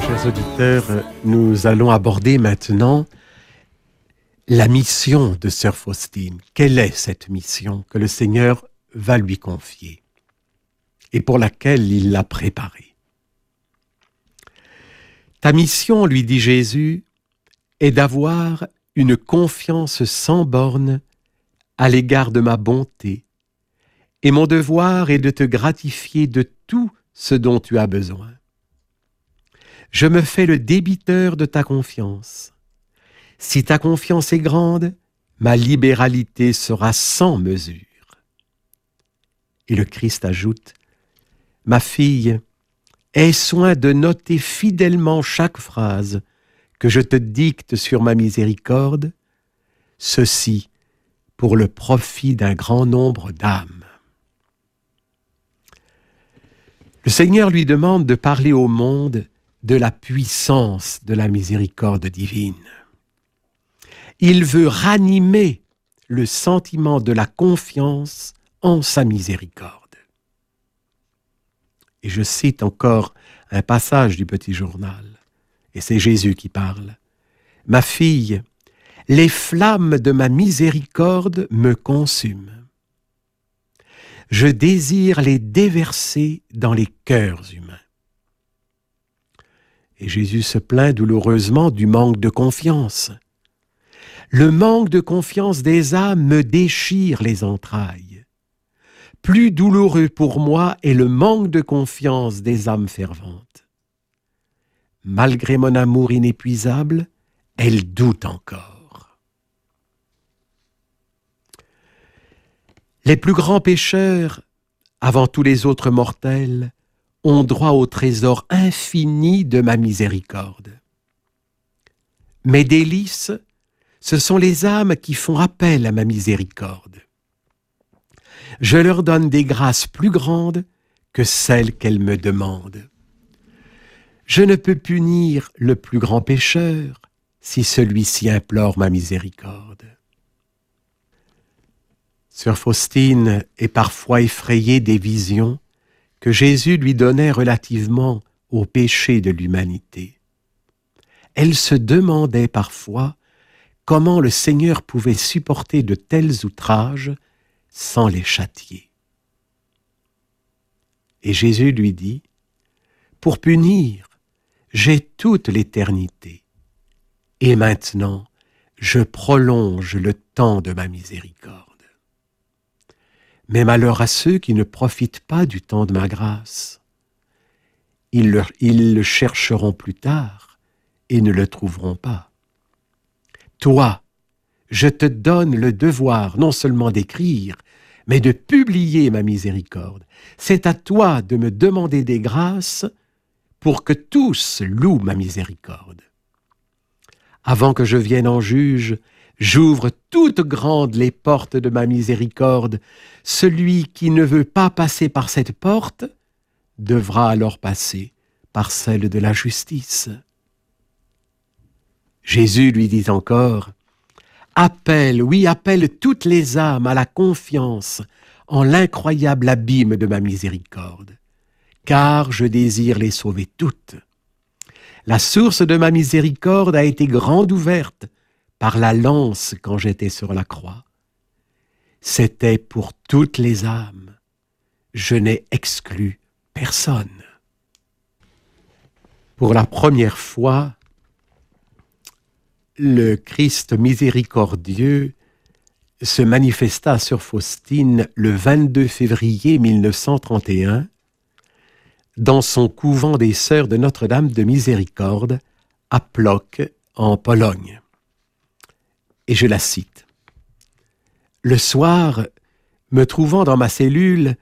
Chers auditeurs, nous allons aborder maintenant la mission de Sœur Faustine. Quelle est cette mission que le Seigneur va lui confier et pour laquelle il l'a préparée? Ta mission, lui dit Jésus, est d'avoir une confiance sans borne à l'égard de ma bonté, et mon devoir est de te gratifier de tout ce dont tu as besoin. Je me fais le débiteur de ta confiance. Si ta confiance est grande, ma libéralité sera sans mesure. Et le Christ ajoute, « Ma fille, aie soin de noter fidèlement chaque phrase que je te dicte sur ma miséricorde, ceci pour le profit d'un grand nombre d'âmes. » Le Seigneur lui demande de parler au monde de la puissance de la miséricorde divine. Il veut ranimer le sentiment de la confiance en sa miséricorde. Et je cite encore un passage du Petit Journal, et c'est Jésus qui parle. « Ma fille, les flammes de ma miséricorde me consument. Je désire les déverser dans les cœurs humains. » Et Jésus se plaint douloureusement du manque de confiance. Le manque de confiance des âmes me déchire les entrailles. Plus douloureux pour moi est le manque de confiance des âmes ferventes. Malgré mon amour inépuisable, elles doutent encore. Les plus grands pécheurs, avant tous les autres mortels, ont droit au trésor infini de ma miséricorde. Mes délices, ce sont les âmes qui font appel à ma miséricorde. Je leur donne des grâces plus grandes que celles qu'elles me demandent. Je ne peux punir le plus grand pécheur si celui-ci implore ma miséricorde. Sœur Faustine est parfois effrayée des visions que Jésus lui donnait relativement au péché de l'humanité. Elle se demandait parfois comment le Seigneur pouvait supporter de tels outrages sans les châtier. Et Jésus lui dit, « Pour punir, j'ai toute l'éternité, et maintenant je prolonge le temps de ma miséricorde. Mais malheur à ceux qui ne profitent pas du temps de ma grâce. Ils le chercheront plus tard et ne le trouveront pas. Toi, je te donne le devoir non seulement d'écrire, mais de publier ma miséricorde. C'est à toi de me demander des grâces pour que tous louent ma miséricorde. Avant que je vienne en juge, j'ouvre toutes grandes les portes de ma miséricorde. Celui qui ne veut pas passer par cette porte devra alors passer par celle de la justice. » Jésus lui dit encore, « Appelle, oui, appelle toutes les âmes à la confiance en l'incroyable abîme de ma miséricorde, car je désire les sauver toutes. La source de ma miséricorde a été grande ouverte par la lance quand j'étais sur la croix. C'était pour toutes les âmes. Je n'ai exclu personne. » Pour la première fois, le Christ miséricordieux se manifesta à Sœur Faustine le 22 février 1931 dans son couvent des Sœurs de Notre-Dame de Miséricorde à Plock, en Pologne. Et je la cite. « Le soir, me trouvant dans ma cellule,